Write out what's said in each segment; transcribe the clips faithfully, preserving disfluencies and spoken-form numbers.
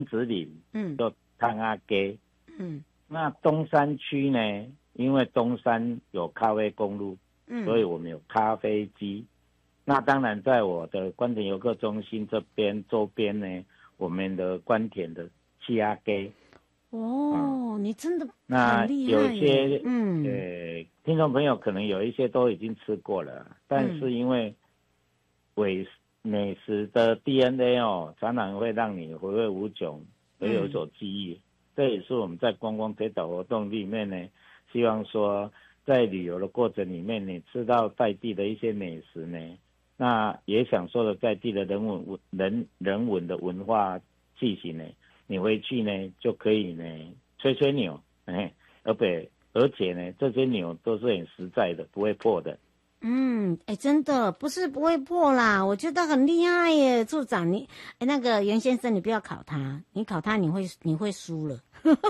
子岭， 嗯， 就汤阿街， 嗯， 那东山区呢，因为东山有咖啡公路， 嗯， 所以我们有咖啡机。那当然，在我的关田游客中心这边周边呢，我们的关田的七阿街。 哦，你真的那很厉有害耶， 些嗯， 呃，听众朋友可能有一些都已经吃过了，但是因为美美食的 D N A 哦，常常会让你回味无穷，会有所记忆。嗯、这也是我们在观光推导活动里面呢，希望说在旅游的过程里面，你吃到在地的一些美食呢，那也享受了在地的人文人人文的文化气息呢，你回去呢就可以呢。吹吹牛，哎，而且而且呢，这些牛都是很实在的，不会破的。 嗯，哎，真的不是不会破啦，我觉得很厉害耶，处长你，哎，那个袁先生，你不要考他，你考他你会你会输了，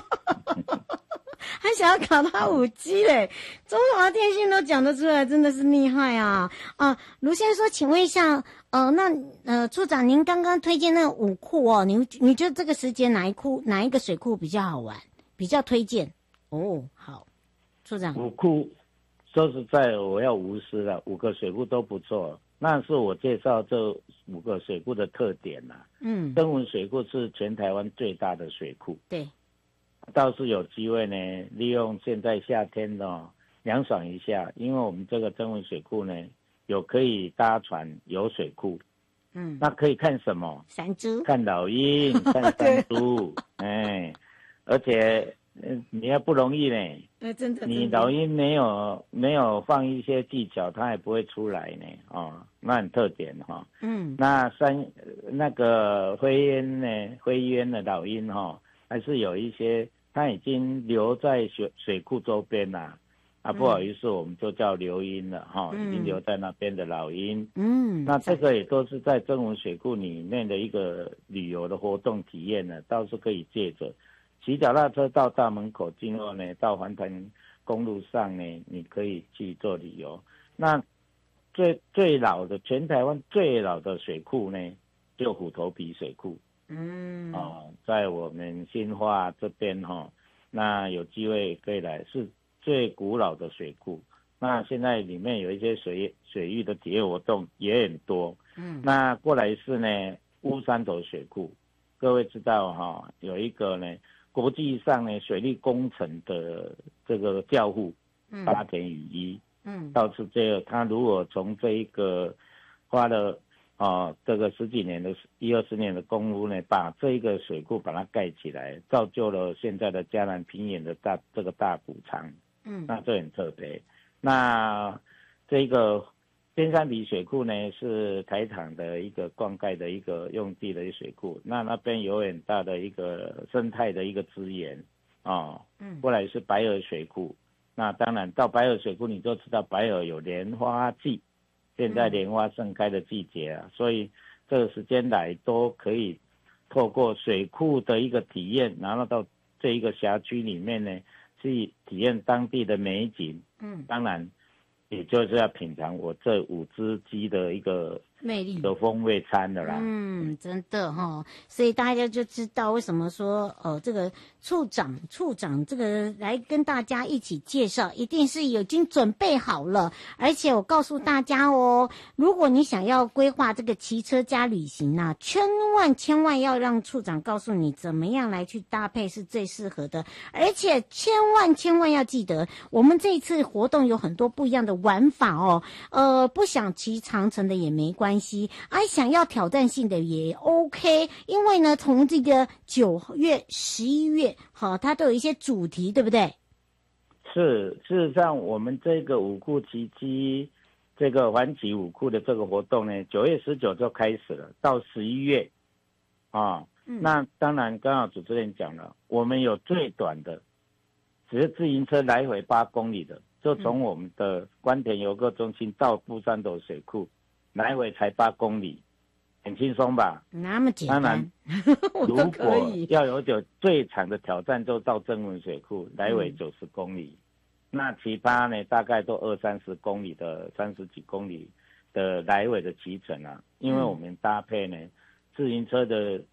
还想要考他五 G 嘞，中华电信都讲得出来，真的是厉害啊！啊，卢先生说，请问一下，呃，那呃，处长您刚刚推荐那个五库哦，你你觉得这个时间哪一库哪一个水库比较好玩？比较推荐哦，好，处长。 五库说实在，我要无私了，五个水库都不错。那是我介绍这五个水库的特点啦、啊。嗯，曾文水库是全台湾最大的水库。 对， 倒是有机会呢，利用现在夏天的、哦、凉爽一下，因为我们这个曾文水库呢，有可以搭船游水库。嗯，那可以看什么？ 山猪， 看老鹰，看山猪，哎。而且，嗯，你要不容易呢。 呃，真的， 你老鹰没有没有放一些技巧，它也不会出来呢。哦，那很特点哈、哦。嗯。那山那个灰鸢呢？灰鸢的老鹰哈、哦，还是有一些，它已经留在水水库周边啦。啊，不好意思，我们就叫留鹰了哈、嗯，已经留在那边的老鹰。嗯。那这个也都是在曾文水库里面的一个旅游的活动体验呢，倒是可以借着。骑脚踏车到大门口进后呢，到环潭公路上呢，你可以去做旅游。那最最老的全台湾最老的水库呢，就虎头埤水库。嗯，哦，在我们新化这边哈、哦，那有机会可以来，是最古老的水库。那现在里面有一些水水域的体验活动也很多。嗯，那过来是呢乌山头水库，各位知道哈、哦，有一个呢。国际上呢，水利工程的这个教父八田雨一，嗯，倒是这个，他如果从这一个花了啊、呃、这个十几年的一二十年的功夫呢，把这一个水库把它盖起来，造就了现在的嘉南平原的大这个大谷仓，嗯，那这很特别。那这个尖山埤水库呢，是台糖的一个灌溉的一个用地的一水库，那那边有很大的一个生态的一个资源啊、哦。嗯，过来是白河水库，那当然到白河水库你就知道白河有莲花季，现在莲花盛开的季节啊，嗯、所以这个时间来都可以透过水库的一个体验，然后到这一个辖区里面呢，去体验当地的美景。嗯，当然。也就是要品尝我这五只鸡的一个魅力的风味餐的啦。 嗯，真的哈、哦，所以大家就知道为什么说呃，这个处长处长这个来跟大家一起介绍，一定是已经准备好了。而且我告诉大家哦，如果你想要规划这个骑车加旅行啊，千万千万要让处长告诉你怎么样来去搭配是最适合的。而且千万千万要记得，我们这一次活动有很多不一样的玩法哦。呃，不想骑长程的也没关系，而想要挑战性的也 OK， 因为呢，从这个九月、十一月，好，它都有一些主题，对不对？ 是，事实上，我们这个五库奇迹，这个环旗五库的这个活动呢，九月十九就开始了，到十一月，啊，嗯、那当然，刚好主持人讲了，我们有最短的，只是自行车来回八公里的，就从我们的关田游客中心到富山头水库。来回才八公里，很轻松吧？ 那么简单。当然， 如果要有点最长的挑战，就到曾文水库，来回九十公里。嗯、那其他呢，大概都二三十公里的，三十几公里的来回的骑程啊。因为我们搭配呢，自行车的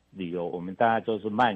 旅游，我们大家都是慢